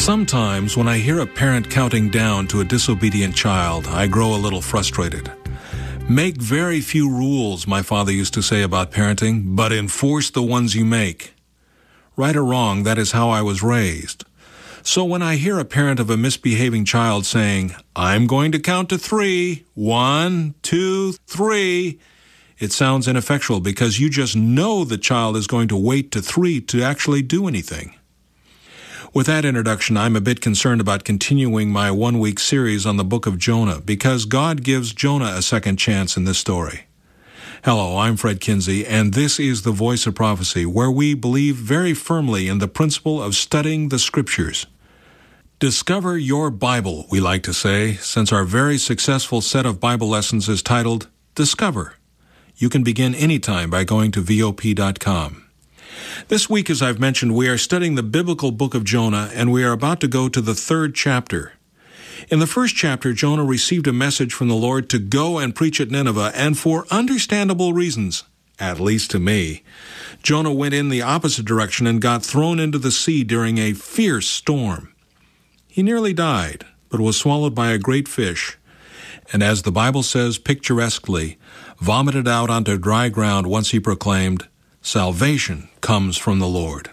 Sometimes when I hear a parent counting down to a disobedient child, I grow a little frustrated. Make very few rules, my father used to say about parenting, but enforce the ones you make. Right or wrong, that is how I was raised. So when I hear a parent of a misbehaving child saying, "I'm going to count to 3, 1, 2, 3, it sounds ineffectual because you just know the child is going to wait to 3 to actually do anything. With that introduction, I'm a bit concerned about continuing my one-week series on the book of Jonah because God gives Jonah a second chance in this story. Hello, I'm Fred Kinsey, and this is the Voice of Prophecy, where we believe very firmly in the principle of studying the Scriptures. Discover your Bible, we like to say, since our very successful set of Bible lessons is titled Discover. You can begin anytime by going to VOP.com. This week, as I've mentioned, we are studying the biblical book of Jonah, and we are about to go to the 3rd chapter. In the 1st chapter, Jonah received a message from the Lord to go and preach at Nineveh, and for understandable reasons, at least to me, Jonah went in the opposite direction and got thrown into the sea during a fierce storm. He nearly died, but was swallowed by a great fish, and as the Bible says picturesquely, vomited out onto dry ground once he proclaimed, "Salvation comes from the Lord."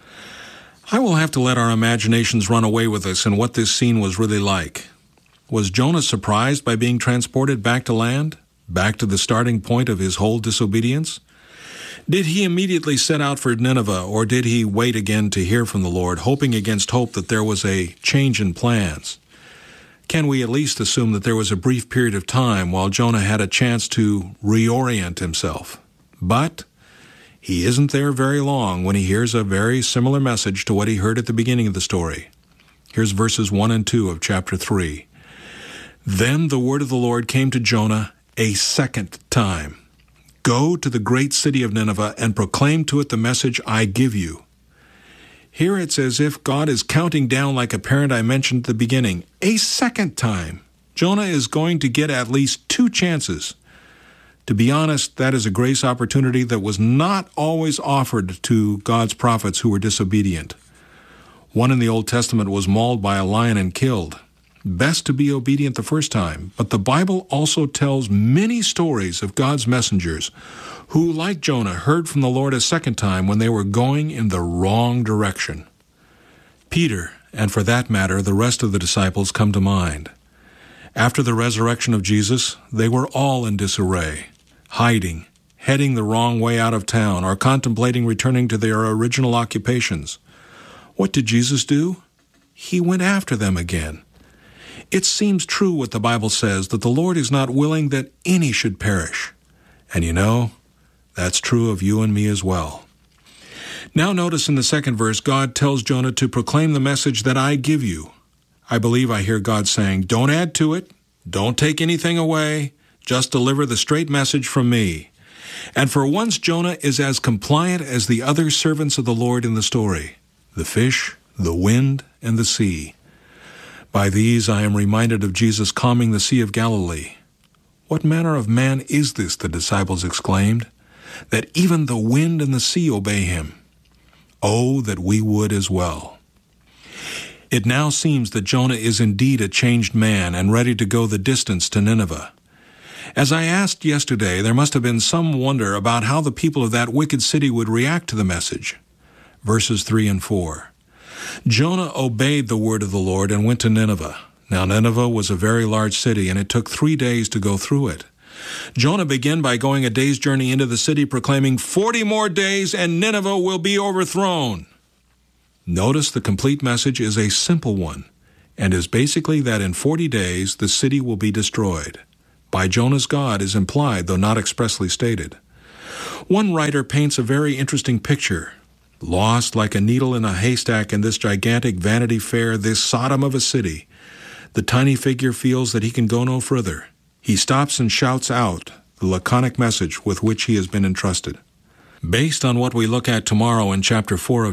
I will have to let our imaginations run away with us in what this scene was really like. Was Jonah surprised by being transported back to land? Back to the starting point of his whole disobedience? Did he immediately set out for Nineveh, or did he wait again to hear from the Lord, hoping against hope that there was a change in plans? Can we at least assume that there was a brief period of time while Jonah had a chance to reorient himself? But he isn't there very long when he hears a very similar message to what he heard at the beginning of the story. Here's verses 1 and 2 of chapter 3. Then the word of the Lord came to Jonah a second time. Go to the great city of Nineveh and proclaim to it the message I give you. Here it's as if God is counting down like a parent I mentioned at the beginning. A second time. Jonah is going to get at least 2 chances. To be honest, that is a grace opportunity that was not always offered to God's prophets who were disobedient. One in the Old Testament was mauled by a lion and killed. Best to be obedient the first time, but the Bible also tells many stories of God's messengers who, like Jonah, heard from the Lord a second time when they were going in the wrong direction. Peter, and for that matter, the rest of the disciples come to mind. After the resurrection of Jesus, they were all in disarray, hiding, heading the wrong way out of town, or contemplating returning to their original occupations. What did Jesus do? He went after them again. It seems true what the Bible says, that the Lord is not willing that any should perish. And you know, that's true of you and me as well. Now notice in the 2nd verse, God tells Jonah to proclaim the message that I give you. I believe I hear God saying, don't add to it, don't take anything away, just deliver the straight message from me. And for once, Jonah is as compliant as the other servants of the Lord in the story, the fish, the wind, and the sea. By these I am reminded of Jesus calming the Sea of Galilee. What manner of man is this, the disciples exclaimed, that even the wind and the sea obey him? Oh, that we would as well. It now seems that Jonah is indeed a changed man and ready to go the distance to Nineveh. As I asked yesterday, there must have been some wonder about how the people of that wicked city would react to the message. Verses 3 and 4. Jonah obeyed the word of the Lord and went to Nineveh. Now Nineveh was a very large city, and it took 3 days to go through it. Jonah began by going a day's journey into the city, proclaiming, 40 more days and Nineveh will be overthrown. Notice the complete message is a simple one, and is basically that in 40 days the city will be destroyed. By Jonah's God is implied, though not expressly stated. One writer paints a very interesting picture. Lost like a needle in a haystack in this gigantic Vanity Fair, this Sodom of a city, the tiny figure feels that he can go no further. He stops and shouts out the laconic message with which he has been entrusted. Based on what we look at tomorrow in chapter 4 of